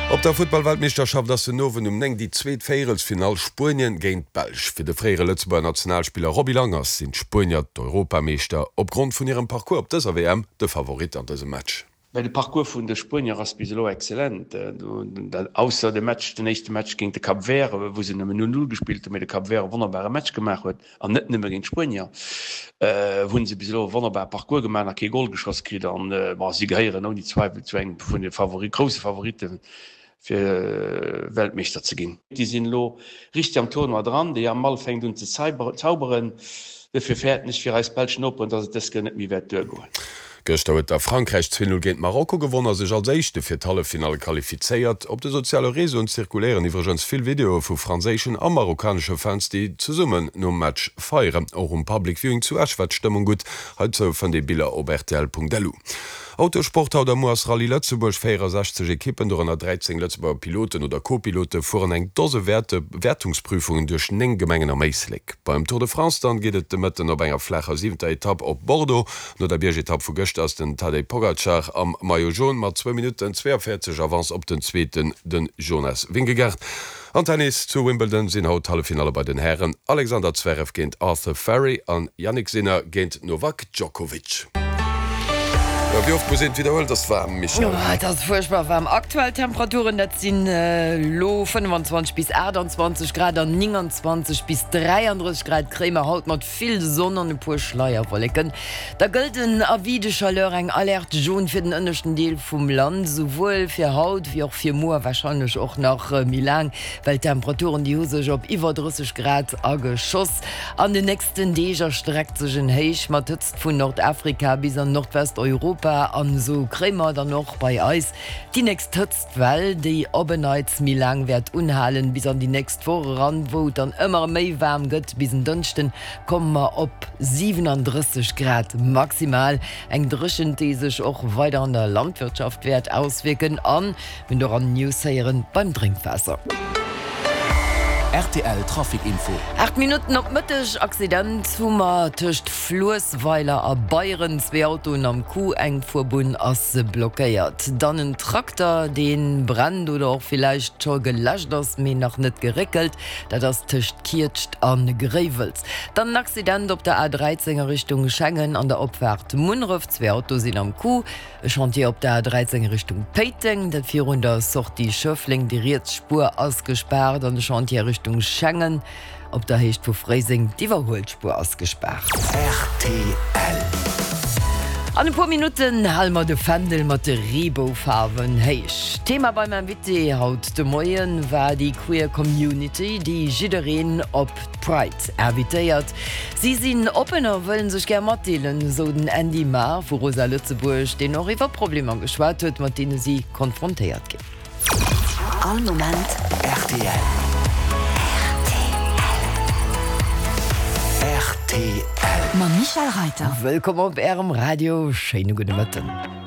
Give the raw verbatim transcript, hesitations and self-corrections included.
Op der Football-Weltmeisterschaft ass se nowen um eng die zweet Féielsfinal Spien géint Belsch. Fir de frére Lëtzebuer Nationalspieler Robbie Langers sind Spanier d'Europameester opgrund vun ihrem Parcours op dëser W M de Favorit an dëse Match. Bei de Parcours vun de Spanier ass biselo exzellent. Ausser de Match den nächste Match gegen de Kap Verde, wo se null null gespielt, méi de Kap Verde wonnerbare Match gemacht huet, an net nëmmer gin Spanier. Äh, hunn se biselo wonnerbar Parcours gemein a ke Goal geschoss krit an äh, war sie geieren no die Zweifel zweng vun de Favorit grosse Favoriten fir äh, Weltmeister ze ginn. Die sinn lo richtig am Ton war dran, déi am mal fängt hun ze zauberen, fir fährt nicht fir als Belschen op und dat das net wie wert goen. Gestern der Frankreich zwei null gegen Marokko gewonnen, sich als Echte für die Finale qualifiziert. Auf der sozialen Reso zirkulieren übrigens viel Video von französischen und marokkanischen Fans, die zusammen nur Match feiern. Auch um Public Viewing zu erschwert Stimmung gut, heute von den Bildern auf R T L punkt D E L U. Autosport hat der Moas Rallye Lützeburg vierundsechzig Ekippen durch dreizehn Lützeburger Piloten oder Co-Piloten fuhren eng dose Werte Wertungsprüfungen durch neng Gemengen am Eislik. Beim Tour de France dann geht es mitten auf einer flacher siebter Etappe auf Bordeaux, nur der Bergetappe von gestern aus den Tadej Pogacar am Maillot jaune mit zwei Minuten zweiundvierzig Avance auf den zweiten, den Jonas Vingegaard. An Tennis zu Wimbledon sind haut Halbfinale bei den Herren. Alexander Zverev gegen Arthur Ferry an Yannick Sinner gegen Novak Djokovic. Ja, wie oft muss ich wiederholen, das war Michael? Oh, das ist furchtbar warm. Aktuell Temperaturen, das sind äh, lo fünfundzwanzig bis achtundzwanzig Grad, und neunundzwanzig bis dreiunddreißig Grad Creme Haut mit viel Sonne und ein paar Schleierwolken. Da gilt ein Avis de Chaleur, ein Alert jaune für den innersten Teil vom Land, sowohl für Haut wie auch für Moor, wahrscheinlich auch nach äh, Milan, weil Temperaturen die Hose auf über dreißig Grad angeschoss. An den nächsten Tagen streckt sich ein Heisch, man tützt von Nordafrika bis an Nordwesteuropa an so Krämer dann noch bei Eis. Die nächst hützt Well, die obenheits mi lang wird unhalen bis an die nächst voran, wo dann immer méi warm gëtt bis in Dünchten kommen wir op siebenunddreißig Grad maximal. Eng drschen die sich auch weiter an der Landwirtschaft wird auswirken an, wenn du an Newsieren beim Trinkwasser. R T L Trafikinfo. acht Minuten op Mittag Accident hummer töcht Flossweiler a Bayern zwei Autoen am Kuh eng verbun ass se blockéiert. Dann ein Traktor, den Brand oder auch vielleicht schon gelöscht ass mir noch net gerekelt, dat das töcht kircht an Grevels. Dann ein Accident op der A dreizehn Richtung Schengen an der Opfahrt Munruf, zwei Autos sind am Kuh. Chantier op der A dreizehn Richtung Peiting, dat vierhundert sort die Schöffling die Rietspur ausgesperrt an Chantier Richtung Schengen, op der Hecht vu Freising die Überholspur ausgesperrt. R T L. An ein paar Minuten halmer de Fandel mat de Rebofarben heich. Thema bei meinem Witte haut de Moien war die Queer Community, die jidderen op Pride ervitéiert. Sie sind opener, wollen sich gerne matdeelen, so den Andy Mar vu Rosa Lützeburg, den noch iwwer Probleme geschwart huet, mit denen sie konfrontiert gibt. All Moment R T L. R T L. Ma Michael Reiter. Willkommen auf Ihrem Radio. Schöne gute Morgen.